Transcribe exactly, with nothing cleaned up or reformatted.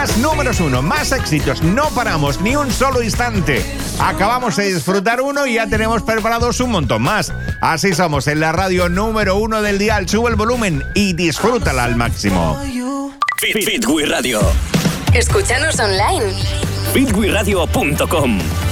Más números uno, más éxitos. No paramos ni un solo instante. Acabamos de disfrutar uno y ya tenemos preparados un montón más. Así somos en la radio número uno del dial. Sube el volumen y disfrútala al máximo. Fit, Fit, Fit Radio. Escúchanos online. fit wi radio punto com